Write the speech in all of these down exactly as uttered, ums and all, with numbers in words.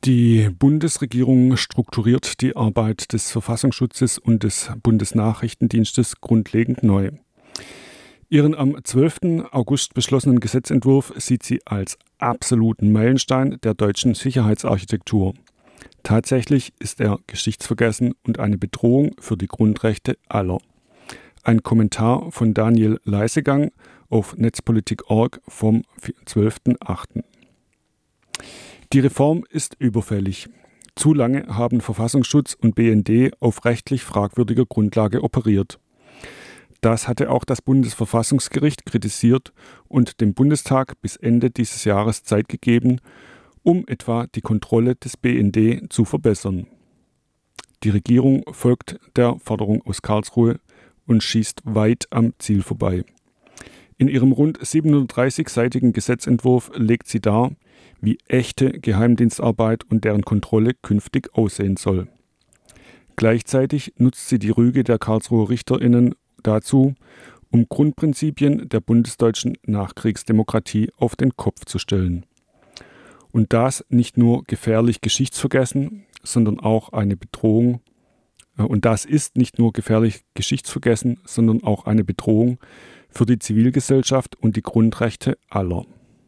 Die Bundesregierung strukturiert die Arbeit des Verfassungsschutzes und des Bundesnachrichtendienstes grundlegend neu. Ihren am zwölften August beschlossenen Gesetzentwurf sieht sie als absoluten Meilenstein der deutschen Sicherheitsarchitektur. Tatsächlich ist er geschichtsvergessen und eine Bedrohung für die Grundrechte aller. Ein Kommentar von Daniel Leisegang auf netzpolitik punkt org vom zwölften achten Die Reform ist überfällig. Zu lange haben Verfassungsschutz und B N D auf rechtlich fragwürdiger Grundlage operiert. Das hatte auch das Bundesverfassungsgericht kritisiert und dem Bundestag bis Ende dieses Jahres Zeit gegeben, um etwa die Kontrolle des B N D zu verbessern. Die Regierung folgt der Forderung aus Karlsruhe und schießt weit am Ziel vorbei. In ihrem rund siebenhundertdreißig-seitigen Gesetzentwurf legt sie dar, wie echte Geheimdienstarbeit und deren Kontrolle künftig aussehen soll. Gleichzeitig nutzt sie die Rüge der Karlsruher RichterInnen dazu, um Grundprinzipien der bundesdeutschen Nachkriegsdemokratie auf den Kopf zu stellen. Und das nicht nur gefährlich geschichtsvergessen, sondern auch eine Bedrohung. Und das ist nicht nur gefährlich geschichtsvergessen, sondern auch eine Bedrohung für die Zivilgesellschaft und die Grundrechte aller.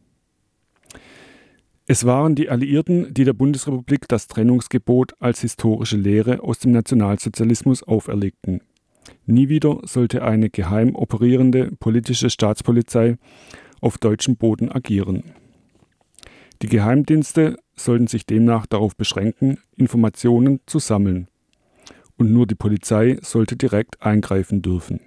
Es waren die Alliierten, die der Bundesrepublik das Trennungsgebot als historische Lehre aus dem Nationalsozialismus auferlegten. Nie wieder sollte eine geheim operierende politische Staatspolizei auf deutschem Boden agieren. Die Geheimdienste sollten sich demnach darauf beschränken, Informationen zu sammeln. Und nur die Polizei sollte direkt eingreifen dürfen.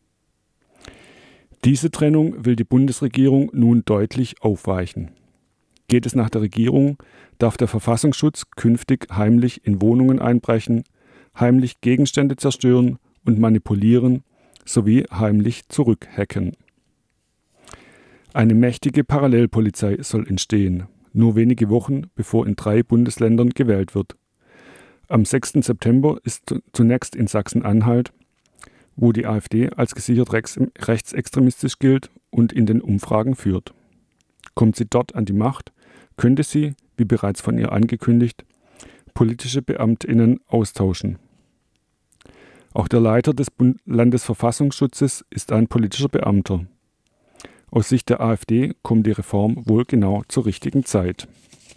Diese Trennung will die Bundesregierung nun deutlich aufweichen. Geht es nach der Regierung, darf der Verfassungsschutz künftig heimlich in Wohnungen einbrechen, heimlich Gegenstände zerstören und manipulieren sowie heimlich zurückhacken. Eine mächtige Parallelpolizei soll entstehen, nur wenige Wochen bevor in drei Bundesländern gewählt wird. Am sechsten September ist zunächst in Sachsen-Anhalt, wo die AfD als gesichert rechtsextremistisch gilt und in den Umfragen führt. Kommt sie dort an die Macht, könnte sie, wie bereits von ihr angekündigt, politische BeamtInnen austauschen. Auch der Leiter des Bund- Landesverfassungsschutzes ist ein politischer Beamter. Aus Sicht der AfD kommt die Reform wohl genau zur richtigen Zeit.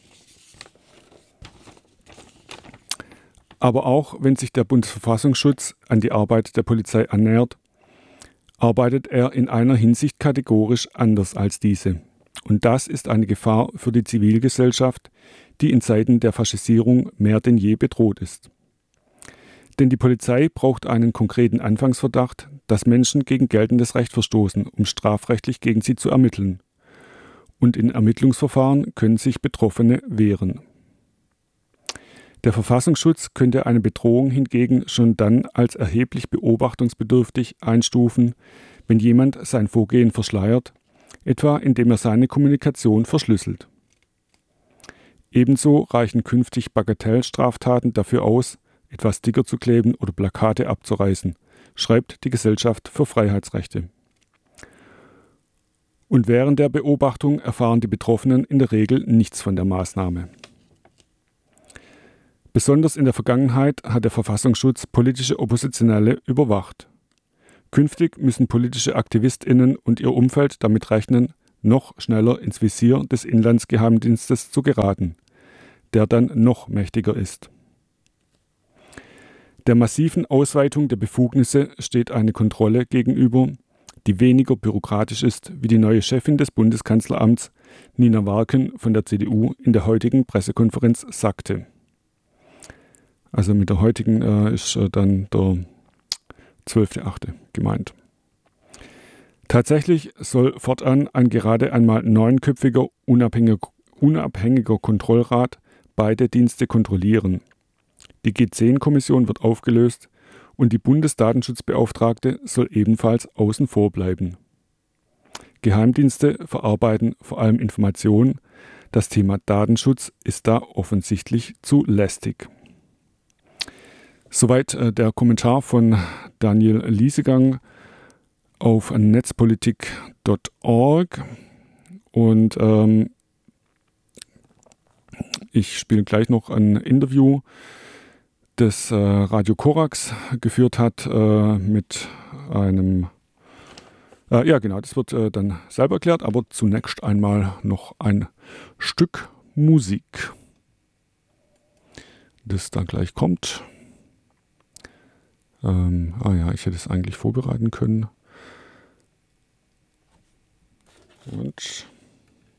Aber auch wenn sich der Bundesverfassungsschutz an die Arbeit der Polizei annähert, arbeitet er in einer Hinsicht kategorisch anders als diese. Und das ist eine Gefahr für die Zivilgesellschaft, die in Zeiten der Faschisierung mehr denn je bedroht ist. Denn die Polizei braucht einen konkreten Anfangsverdacht, dass Menschen gegen geltendes Recht verstoßen, um strafrechtlich gegen sie zu ermitteln. Und in Ermittlungsverfahren können sich Betroffene wehren. Der Verfassungsschutz könnte eine Bedrohung hingegen schon dann als erheblich beobachtungsbedürftig einstufen, wenn jemand sein Vorgehen verschleiert, etwa indem er seine Kommunikation verschlüsselt. Ebenso reichen künftig Bagatellstraftaten dafür aus, etwas Sticker zu kleben oder Plakate abzureißen, schreibt die Gesellschaft für Freiheitsrechte. Und während der Beobachtung erfahren die Betroffenen in der Regel nichts von der Maßnahme. Besonders in der Vergangenheit hat der Verfassungsschutz politische Oppositionelle überwacht. Künftig müssen politische AktivistInnen und ihr Umfeld damit rechnen, noch schneller ins Visier des Inlandsgeheimdienstes zu geraten, der dann noch mächtiger ist. Der massiven Ausweitung der Befugnisse steht eine Kontrolle gegenüber, die weniger bürokratisch ist, wie die neue Chefin des Bundeskanzleramts, Nina Warken von der C D U, in der heutigen Pressekonferenz sagte. Also mit der heutigen äh, ist äh, dann der zwölfte achte gemeint. Tatsächlich soll fortan ein gerade einmal neunköpfiger unabhängiger, unabhängiger Kontrollrat beide Dienste kontrollieren. Die G zehn Kommission wird aufgelöst und die Bundesdatenschutzbeauftragte soll ebenfalls außen vor bleiben. Geheimdienste verarbeiten vor allem Informationen. Das Thema Datenschutz ist da offensichtlich zu lästig. Soweit äh, der Kommentar von Daniel Liesegang auf netzpolitik punkt org. Und ähm, Ich spiele gleich noch ein Interview, das äh, Radio Korax geführt hat äh, mit einem, äh, ja genau, das wird äh, dann selber erklärt, aber zunächst einmal noch ein Stück Musik, das da gleich kommt. Ähm, ah ja, ich hätte es eigentlich vorbereiten können. Und